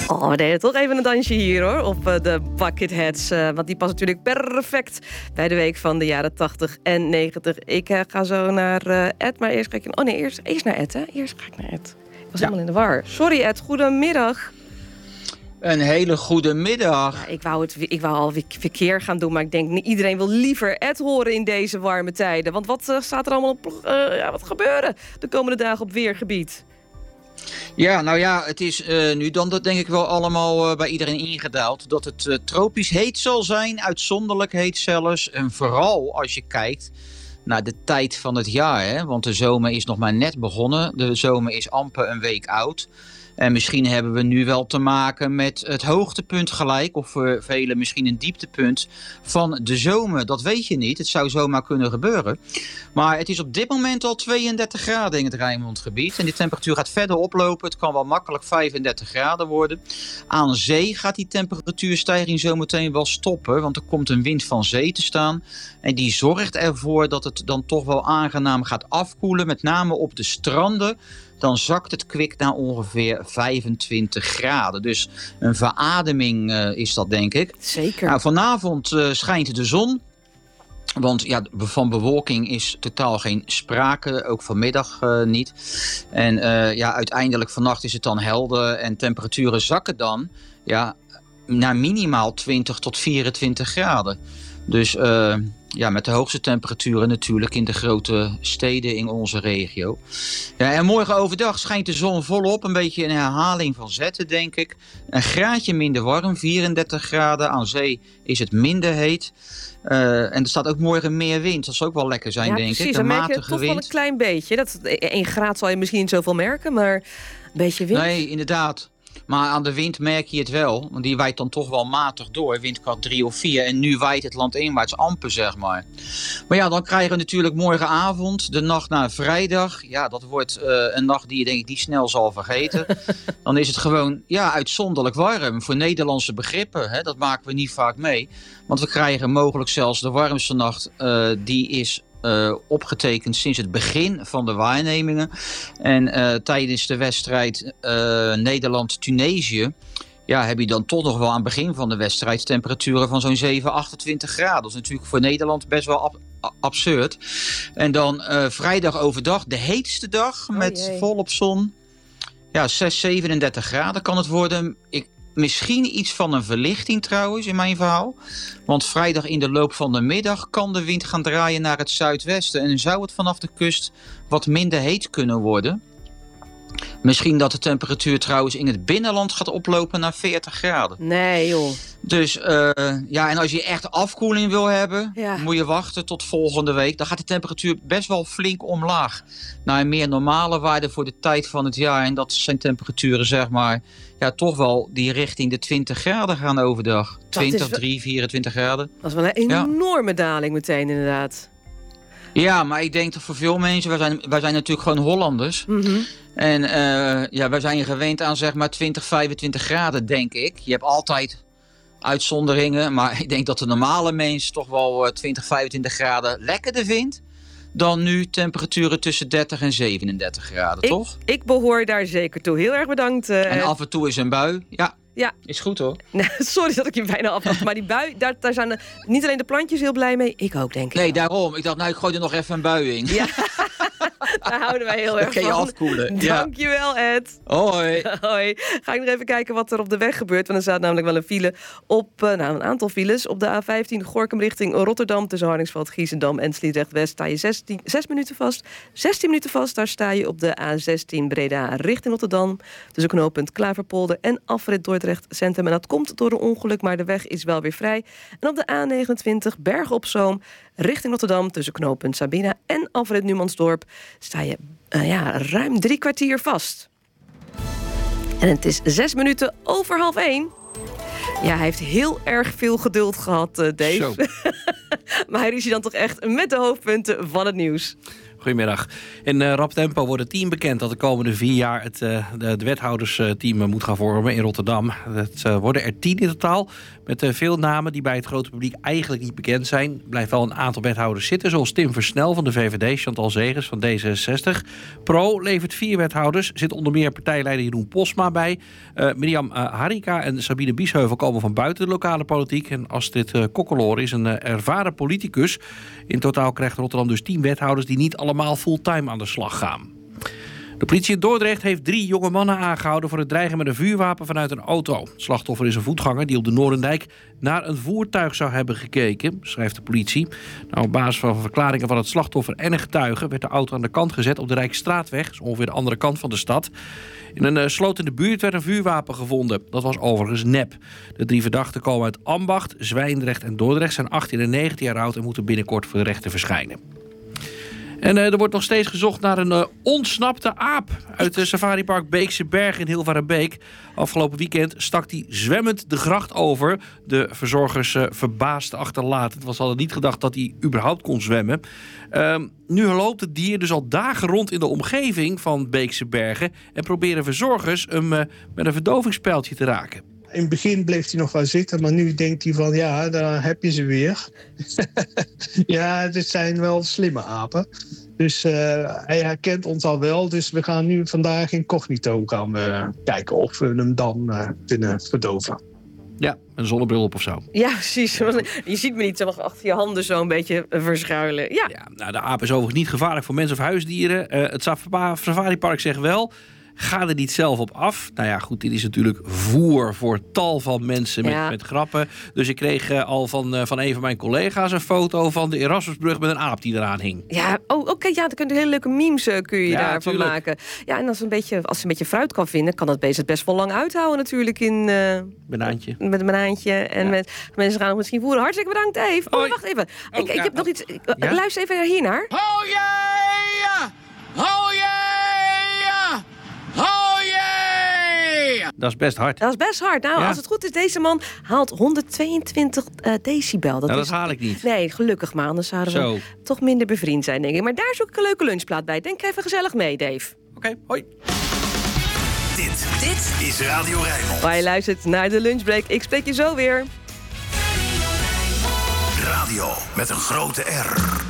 Oh, we deden toch even een dansje hier hoor, op de Bucketheads. Want die past natuurlijk perfect bij de week van de jaren 80 en 90. Ik ga zo naar Ed, maar eerst ga ik... Oh nee, eerst naar Ed, hè? Eerst ga ik naar Ed. Ik was helemaal in de war. Sorry Ed, goedemiddag. Een hele goede middag. Ja, ik wou al verkeer gaan doen, maar ik denk iedereen wil liever Ed horen in deze warme tijden. Want wat staat er allemaal op... wat gebeuren de komende dagen op weergebied? Ja, nou ja, het is nu dan dat denk ik wel allemaal bij iedereen ingedaald. Dat het tropisch heet zal zijn, uitzonderlijk heet zelfs. En vooral als je kijkt naar de tijd van het jaar. Hè? Want de zomer is nog maar net begonnen. De zomer is amper een week oud. En misschien hebben we nu wel te maken met het hoogtepunt gelijk. Of voor velen misschien een dieptepunt van de zomer. Dat weet je niet. Het zou zomaar kunnen gebeuren. Maar het is op dit moment al 32 graden in het Rijnmondgebied. En die temperatuur gaat verder oplopen. Het kan wel makkelijk 35 graden worden. Aan zee gaat die temperatuurstijging zometeen wel stoppen. Want er komt een wind van zee te staan. En die zorgt ervoor dat het dan toch wel aangenaam gaat afkoelen. Met name op de stranden. Dan zakt het kwik naar ongeveer 25 graden. Dus een verademing is dat, denk ik. Zeker. Nou, vanavond schijnt de zon. Want ja, van bewolking is totaal geen sprake. Ook vanmiddag niet. En uiteindelijk vannacht is het dan helder. En temperaturen zakken dan naar minimaal 20 tot 24 graden. Dus met de hoogste temperaturen natuurlijk in de grote steden in onze regio. Ja, en morgen overdag schijnt de zon volop. Een beetje een herhaling van zetten, denk ik. Een graadje minder warm, 34 graden. Aan zee is het minder heet. En er staat ook morgen meer wind. Dat zal ook wel lekker zijn, denk precies, ik. Een matige merk je toch wind. wel een klein beetje. 1 graad zal je misschien niet zoveel merken, maar een beetje wind. Nee, inderdaad. Maar aan de wind merk je het wel. Want die waait dan toch wel matig door. Windkracht 3 of 4. En nu waait het landinwaarts amper, zeg maar. Maar ja, dan krijgen we natuurlijk morgenavond de nacht naar vrijdag. Ja, dat wordt een nacht die je denk ik niet snel zal vergeten. Dan is het gewoon uitzonderlijk warm. Voor Nederlandse begrippen. Hè? Dat maken we niet vaak mee. Want we krijgen mogelijk zelfs de warmste nacht. Die is... opgetekend sinds het begin van de waarnemingen. En tijdens de wedstrijd Nederland-Tunesië... heb je dan toch nog wel aan het begin van de wedstrijd... temperaturen van zo'n 7, 28 graden. Dat is natuurlijk voor Nederland best wel absurd. En dan vrijdag overdag, de heetste dag... met volop zon. Ja, 6, 37 graden kan het worden. Misschien iets van een verlichting trouwens in mijn verhaal. Want vrijdag in de loop van de middag kan de wind gaan draaien naar het zuidwesten. En zou het vanaf de kust wat minder heet kunnen worden. Misschien dat de temperatuur trouwens in het binnenland gaat oplopen naar 40 graden. Nee joh. Dus en als je echt afkoeling wil hebben, moet je wachten tot volgende week. Dan gaat de temperatuur best wel flink omlaag. Naar een meer normale waarde voor de tijd van het jaar. En dat zijn temperaturen zeg maar, toch wel die richting de 20 graden gaan overdag. 20, 3, 24 graden. Dat is wel een enorme daling meteen inderdaad. Ja, maar ik denk dat voor veel mensen, wij zijn natuurlijk gewoon Hollanders. Mm-hmm. En wij zijn gewend aan zeg maar 20, 25 graden, denk ik. Je hebt altijd uitzonderingen, maar ik denk dat de normale mens toch wel 20, 25 graden lekkerder vindt dan nu temperaturen tussen 30 en 37 graden, toch? Ik behoor daar zeker toe. Heel erg bedankt. En af en toe is een bui. Ja, is goed hoor. Sorry dat ik je bijna afwacht, maar die bui, daar zijn niet alleen de plantjes heel blij mee, ik ook denk ik. Nee, daarom. Ik dacht, ik gooi er nog even een bui in. Ja, daar houden wij heel erg van. Dan kan je afkoelen. Dankjewel, Ed. Hoi. Hoi. Ga ik nog even kijken wat er op de weg gebeurt. Want er staat namelijk wel een file op, een aantal files. Op de A15 Gorinchem richting Rotterdam tussen Hardingsveld, Giesendam en Sliedrecht-West sta je 6 minuten vast. 16 minuten vast, daar sta je op de A16 Breda richting Rotterdam. Tussen knooppunt Klaverpolder en afrit Dordrecht Centrum. En dat komt door een ongeluk, maar de weg is wel weer vrij. En op de A29 Bergen op Zoom richting Rotterdam tussen knooppunt Sabina en afrit Numansdorp sta je ruim 3 kwartier vast. En het is 6 minuten over 12:30. Ja, hij heeft heel erg veel geduld gehad, Dave. Maar hij is hier dan toch echt met de hoofdpunten van het nieuws. Goedemiddag. In rap tempo wordt het team bekend dat de komende 4 jaar het wethoudersteam moet gaan vormen in Rotterdam. Het worden er 10 in totaal, met veel namen die bij het grote publiek eigenlijk niet bekend zijn. Er blijft wel een aantal wethouders zitten, zoals Tim Versnel van de VVD, Chantal Zegers van D66. Pro levert 4 wethouders, zit onder meer partijleider Jeroen Posma bij. Mirjam Harika en Sabine Biesheuvel komen van buiten de lokale politiek. En Astrid Kokkeloor is een ervaren politicus. In totaal krijgt Rotterdam dus 10 wethouders die niet allemaal fulltime aan de slag gaan. De politie in Dordrecht heeft 3 jonge mannen aangehouden voor het dreigen met een vuurwapen vanuit een auto. Het slachtoffer is een voetganger die op de Noorendijk naar een voertuig zou hebben gekeken, schrijft de politie. Op basis van verklaringen van het slachtoffer en een getuige werd de auto aan de kant gezet op de Rijksstraatweg, dus ongeveer de andere kant van de stad. In een sloot in de buurt werd een vuurwapen gevonden. Dat was overigens nep. De 3 verdachten komen uit Ambacht, Zwijndrecht en Dordrecht, zijn 18 en 19 jaar oud en moeten binnenkort voor de rechter verschijnen. En er wordt nog steeds gezocht naar een ontsnapte aap uit het safaripark Beekse Berg in Hilvarenbeek. Afgelopen weekend stak hij zwemmend de gracht over. De verzorgers verbaasd achterlaten. We hadden niet gedacht dat hij überhaupt kon zwemmen. Nu loopt het dier dus al dagen rond in de omgeving van Beekse Bergen en proberen verzorgers hem met een verdovingspijltje te raken. In het begin bleef hij nog wel zitten, maar nu denkt hij van ja, daar heb je ze weer. Ja, dit zijn wel slimme apen. Dus hij herkent ons al wel. Dus we gaan nu vandaag incognito gaan kijken of we hem dan kunnen verdoven. Ja, een zonnebril op of zo. Ja, precies. Je ziet me niet zo achter je handen zo een beetje verschuilen. Ja. Nou, de aap is overigens niet gevaarlijk voor mensen of huisdieren. Het safaripark zegt wel, ga er niet zelf op af. Nou ja, goed, dit is natuurlijk voer voor tal van mensen met grappen. Dus ik kreeg al van een van mijn collega's een foto van de Erasmusbrug met een aap die eraan hing. Ja, oké, ja, dan kun je hele leuke memes daarvan maken. Ja, en als ze een beetje fruit kan vinden, kan dat beest het best wel lang uithouden natuurlijk in banaantje. Met een banaantje en met mensen gaan nog misschien voeren. Hartstikke bedankt, Dave. Oh, wacht even. Ik heb nog iets. Luister even hiernaar. Oh yeah! Oh yeah! Oh yeah! Dat is best hard. Dat is best hard. Nou, als het goed is, deze man haalt 122 decibel. Dat haal ik niet. Nee, gelukkig maar. Anders zouden we toch minder bevriend zijn, denk ik. Maar daar zoek ik een leuke lunchplaat bij. Denk even gezellig mee, Dave. Oké, hoi. Dit is Radio Rijnmond. Waar je luistert naar de lunchbreak. Ik spreek je zo weer. Radio met een grote R.